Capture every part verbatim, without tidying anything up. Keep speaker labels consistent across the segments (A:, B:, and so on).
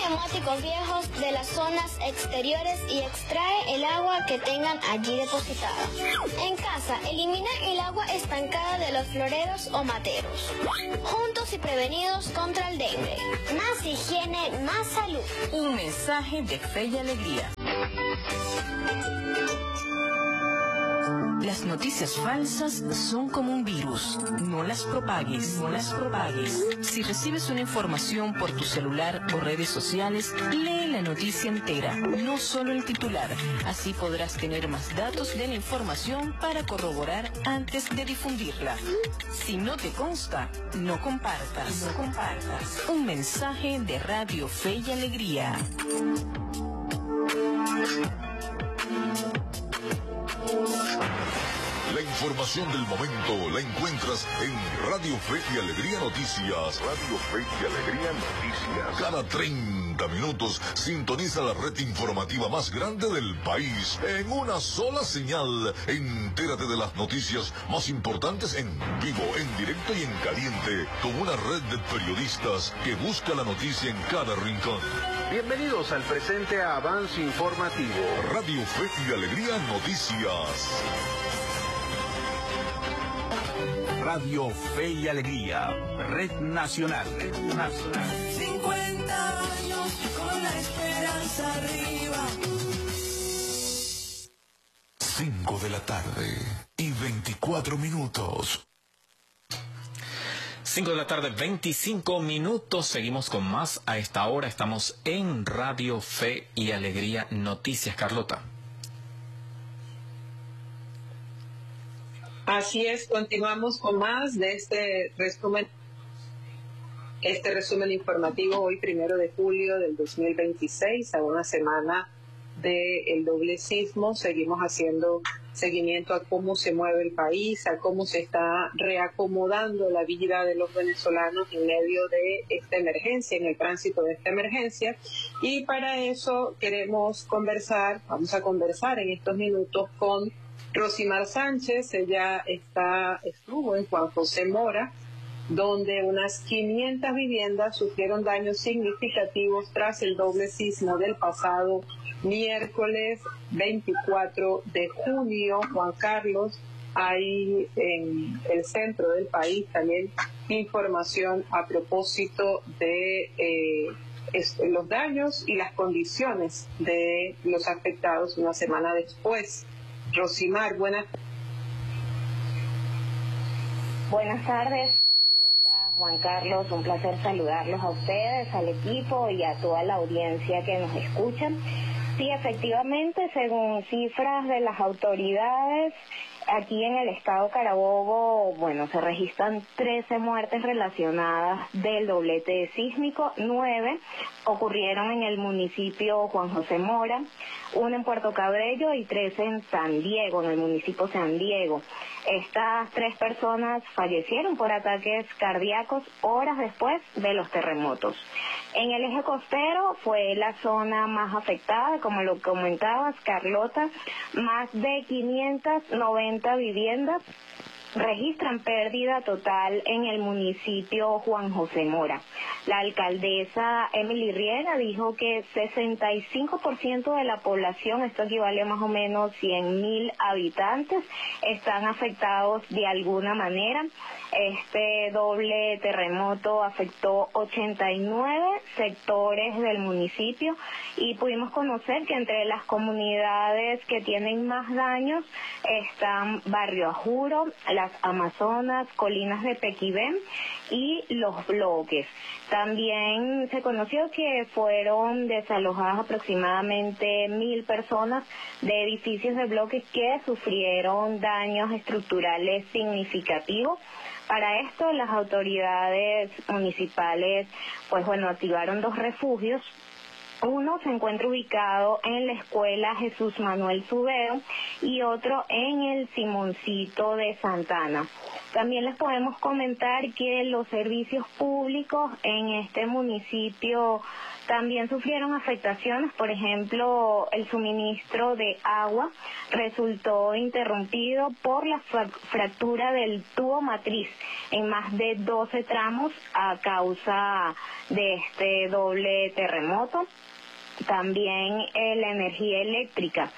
A: neumáticos viejos de las zonas exteriores y extrae el agua que tengan allí depositada. En casa, elimina el agua estancada de los floreros o materos. Juntos y prevenidos contra el dengue. Más higiene, más salud.
B: Un mensaje de fe y alegría. Las noticias falsas son como un virus. No las propagues, no las propagues. Si recibes una información por tu celular o redes sociales, lee la noticia entera, no solo el titular. Así podrás tener más datos de la información para corroborar antes de difundirla. Si no te consta, no compartas, no compartas. Un mensaje de Radio Fe y Alegría.
C: La información del momento la encuentras en Radio Fe y Alegría Noticias. Radio Fe y Alegría Noticias. Cada treinta minutos sintoniza la red informativa más grande del país en una sola señal. Entérate de las noticias más importantes en vivo, en directo y en caliente, con una red de periodistas que busca la noticia en cada rincón.
D: Bienvenidos al presente avance informativo.
C: Radio Fe y Alegría Noticias.
E: Radio Fe y Alegría, Red Nacional. Red Nacional.
F: cincuenta años con la esperanza arriba.
C: cinco de la tarde y veinticuatro minutos.
G: cinco de la tarde, veinticinco minutos. Seguimos con más a esta hora. Estamos en Radio Fe y Alegría Noticias. Carlota.
H: Así es, continuamos con más de este resumen, este resumen informativo hoy primero de julio del dos mil veintiséis, a una semana del doble sismo. Seguimos haciendo seguimiento a cómo se mueve el país, a cómo se está reacomodando la vida de los venezolanos en medio de esta emergencia, en el tránsito de esta emergencia. Y para eso queremos conversar, vamos a conversar en estos minutos con Rosimar Sánchez. Ella está, estuvo en Juan José Mora, donde unas quinientas viviendas sufrieron daños significativos tras el doble sismo del pasado miércoles veinticuatro de junio. Juan Carlos, hay en el centro del país también información a propósito de eh, los daños y las condiciones de los afectados una semana después. Rosimar, buenas.
I: Buenas tardes, Carlota, Juan Carlos, un placer saludarlos a ustedes, al equipo y a toda la audiencia que nos escucha. Sí, efectivamente, según cifras de las autoridades, aquí en el estado Carabobo, bueno, se registran trece muertes relacionadas del doblete sísmico. Nueve ocurrieron en el municipio Juan José Mora, una en Puerto Cabello y tres en San Diego, en el municipio San Diego. Estas tres personas fallecieron por ataques cardíacos horas después de los terremotos. En el eje costero fue la zona más afectada, como lo comentabas, Carlota. Más de quinientas noventa viviendas registran pérdida total en el municipio Juan José Mora. La alcaldesa Emily Riera dijo que sesenta y cinco por ciento de la población, esto equivale a más o menos cien mil habitantes, están afectados de alguna manera. Este doble terremoto afectó ochenta y nueve sectores del municipio y pudimos conocer que entre las comunidades que tienen más daños están Barrio Ajuro, Las Amazonas, Colinas de Pequibén y Los Bloques. También se conoció que fueron desalojadas aproximadamente mil personas de edificios de bloques que sufrieron daños estructurales significativos. Para esto, las autoridades municipales, pues bueno, activaron dos refugios Uno se encuentra ubicado en la Escuela Jesús Manuel Subeo y otro en el Simoncito de Santana. También les podemos comentar que los servicios públicos en este municipio también sufrieron afectaciones. Por ejemplo, el suministro de agua resultó interrumpido por la fractura del tubo matriz en más de doce tramos a causa de este doble terremoto. También eh, la energía eléctrica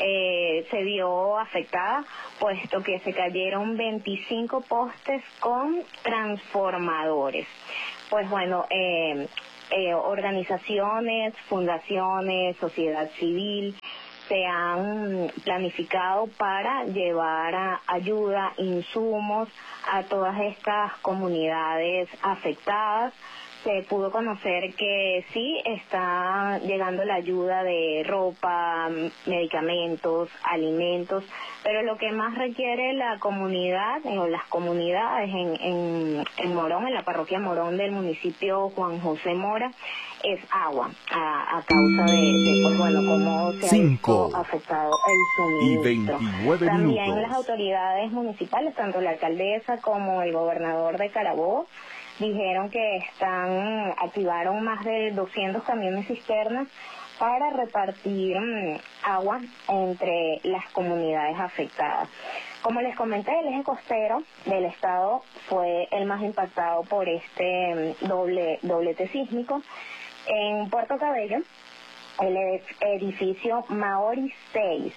I: eh, se vio afectada, puesto que se cayeron veinticinco postes con transformadores. Pues bueno, eh, eh, organizaciones, fundaciones, sociedad civil se han planificado para llevar a ayuda, insumos a todas estas comunidades afectadas. Se pudo conocer que sí está llegando la ayuda de ropa, medicamentos, alimentos, pero lo que más requiere la comunidad o las comunidades en, en, en Morón, en la parroquia Morón del municipio Juan José Mora, es agua, a, a causa de, de pues bueno, cómo se
J: Cinco
I: ha afectado el suministro.
J: Y veintinueve
I: También
J: minutos.
I: las autoridades municipales, tanto la alcaldesa como el gobernador de Carabobo, dijeron que están activaron más de doscientos camiones cisternas para repartir um, agua entre las comunidades afectadas. Como les comenté, el eje costero del estado fue el más impactado por este um, doble doblete sísmico. En Puerto Cabello, el edificio Maori seis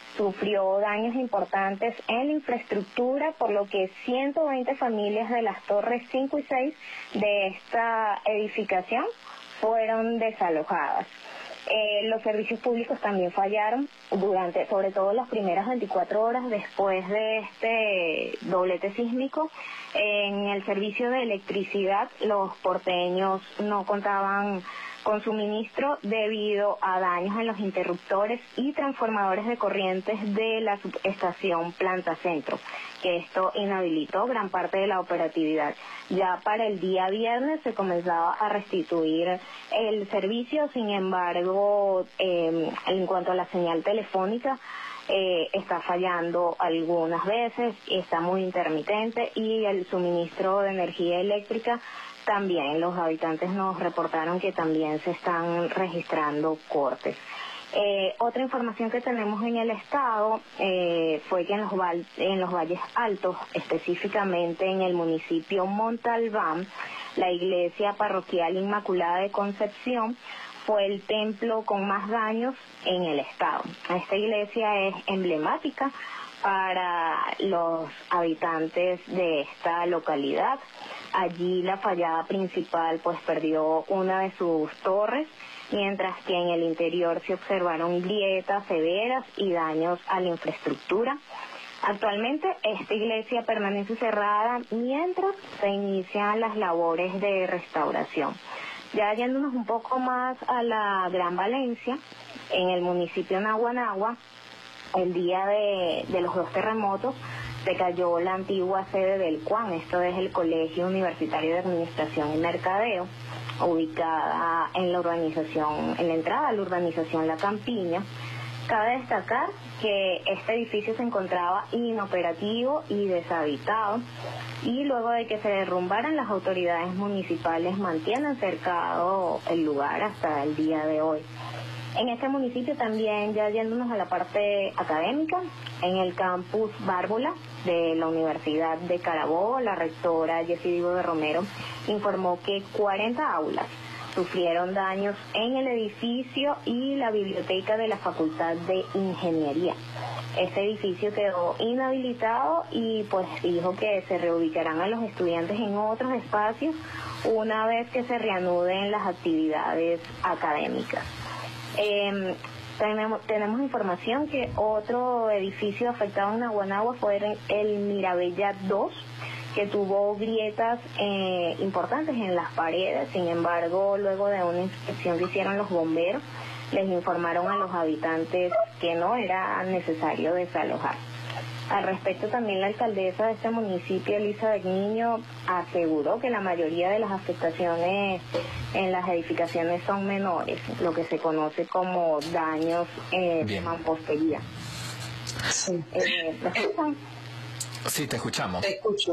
I: sufrió daños importantes en la infraestructura, por lo que ciento veinte familias de las torres cinco y seis de esta edificación fueron desalojadas. Eh, los servicios públicos también fallaron durante, sobre todo las primeras veinticuatro horas después de este doblete sísmico. En el servicio de electricidad, los porteños no contaban con suministro debido a daños en los interruptores y transformadores de corrientes de la subestación Planta Centro, que esto inhabilitó gran parte de la operatividad. Ya para el día viernes se comenzaba a restituir el servicio, sin embargo, eh, en cuanto a la señal telefónica, eh, está fallando algunas veces, está muy intermitente, y el suministro de energía eléctrica también. Los habitantes nos reportaron que también se están registrando cortes. Eh, otra información que tenemos en el estado eh, fue que en los, val en los valles altos, específicamente en el municipio Montalbán, la iglesia parroquial Inmaculada de Concepción fue el templo con más daños en el estado. Esta iglesia es emblemática para los habitantes de esta localidad. Allí la fachada principal pues perdió una de sus torres, mientras que en el interior se observaron grietas severas y daños a la infraestructura. Actualmente esta iglesia permanece cerrada mientras se inician las labores de restauración. Ya yéndonos un poco más a la Gran Valencia, en el municipio Naguanagua, el día de, de los dos terremotos, se cayó la antigua sede del C U A M, esto es el Colegio Universitario de Administración y Mercadeo, ubicada en la urbanización, en la entrada a la urbanización La Campiña. Cabe destacar que este edificio se encontraba inoperativo y deshabitado, y luego de que se derrumbaran, las autoridades municipales mantienen cercado el lugar hasta el día de hoy. En este municipio también, ya yéndonos a la parte académica, en el campus Bárbola de la Universidad de Carabobo, la rectora Jessie Diego de Romero informó que cuarenta aulas sufrieron daños en el edificio y la biblioteca de la Facultad de Ingeniería. Este edificio quedó inhabilitado y pues dijo que se reubicarán a los estudiantes en otros espacios una vez que se reanuden las actividades académicas. Eh, tenemos, tenemos información que otro edificio afectado en Naguanagua fue el Mirabella dos, que tuvo grietas eh, importantes en las paredes. Sin embargo, luego de una inspección que hicieron los bomberos, les informaron a los habitantes que no era necesario desalojar. Al respecto, también la alcaldesa de este municipio, Elizabeth Niño, aseguró que la mayoría de las afectaciones en las edificaciones son menores, lo que se conoce como daños eh, de mampostería.
H: Sí.
I: Eh, ¿Me escuchan?
G: Sí, te escuchamos.
H: Te escucho.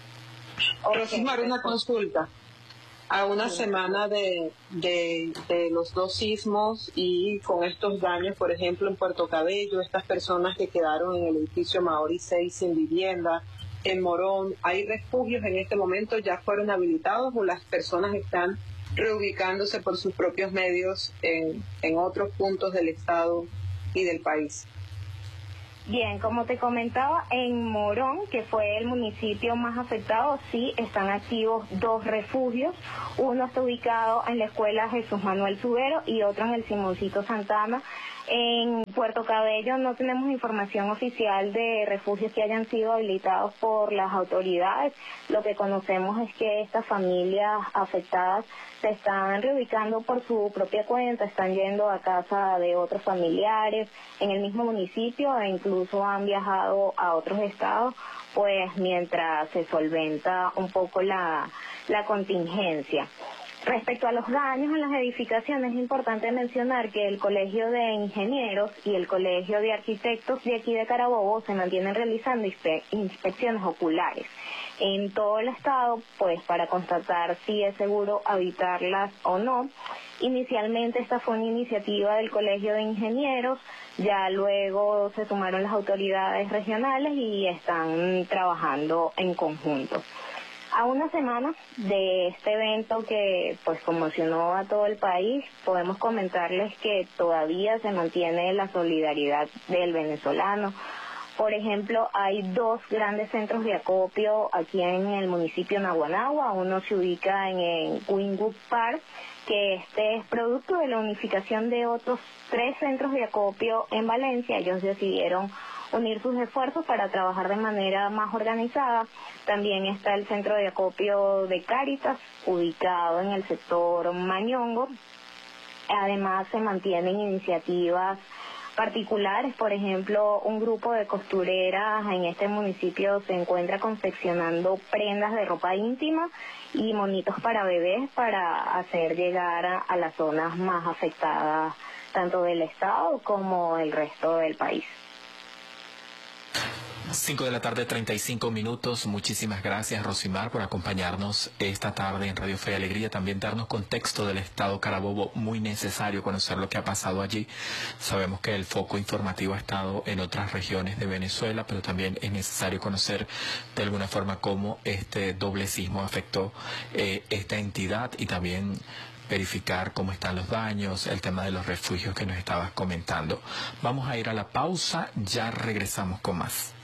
I: Okay.
H: Rosimar, una consulta. A una semana de, de, de los dos sismos y con estos daños, por ejemplo, en Puerto Cabello, estas personas que quedaron en el edificio Maori seis sin vivienda, en Morón, ¿hay refugios en este momento? ¿Ya fueron habilitados o las personas están reubicándose por sus propios medios en, en otros puntos del estado y del país?
I: Bien, como te comentaba, en Morón, que fue el municipio más afectado, sí están activos dos refugios. Uno está ubicado en la escuela Jesús Manuel Subero y otro en el Simoncito Santana. En Puerto Cabello no tenemos información oficial de refugios que hayan sido habilitados por las autoridades. Lo que conocemos es que estas familias afectadas se están reubicando por su propia cuenta, están yendo a casa de otros familiares en el mismo municipio e incluso han viajado a otros estados, pues mientras se solventa un poco la, la contingencia. Respecto a los daños en las edificaciones, es importante mencionar que el Colegio de Ingenieros y el Colegio de Arquitectos de aquí de Carabobo se mantienen realizando inspe- inspecciones oculares en todo el estado, pues para constatar si es seguro habitarlas o no. Inicialmente esta fue una iniciativa del Colegio de Ingenieros, ya luego se sumaron las autoridades regionales y están trabajando en conjunto. A una semana de este evento que pues conmocionó a todo el país, podemos comentarles que todavía se mantiene la solidaridad del venezolano. Por ejemplo, hay dos grandes centros de acopio aquí en el municipio de Naguanagua. Uno se ubica en, en Wingwood Park, que este es producto de la unificación de otros tres centros de acopio en Valencia. Ellos decidieron unir sus esfuerzos para trabajar de manera más organizada. También está el centro de acopio de Cáritas, ubicado en el sector Mañongo. Además, se mantienen iniciativas particulares. Por ejemplo, un grupo de costureras en este municipio se encuentra confeccionando prendas de ropa íntima y monitos para bebés para hacer llegar a, a las zonas más afectadas, tanto del estado como el resto del país.
G: cinco de la tarde, treinta y cinco minutos. Muchísimas gracias, Rosimar, por acompañarnos esta tarde en Radio Fe y Alegría. También darnos contexto del estado Carabobo. Muy necesario conocer lo que ha pasado allí. Sabemos que el foco informativo ha estado en otras regiones de Venezuela, pero también es necesario conocer de alguna forma cómo este doble sismo afectó eh, esta entidad y también verificar cómo están los daños, el tema de los refugios que nos estabas comentando. Vamos a ir a la pausa, ya regresamos con más.